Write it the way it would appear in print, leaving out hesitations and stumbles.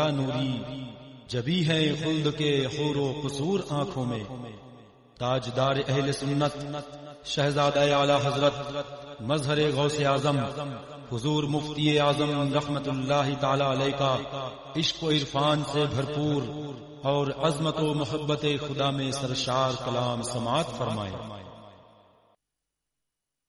नूरी, जबी है खुल्द के हुरो कसूर आंखों में। ताजदार अहले सुन्नत शहजादा आला हजरत मजहर गौसे आजम हुजूर मुफ्ती आजम रहमतुल्लाहि ताला अलैह का इश्क व इरफान से भरपूर और अजमत व मोहब्बत खुदा में सरशार कलाम समात फरमाए।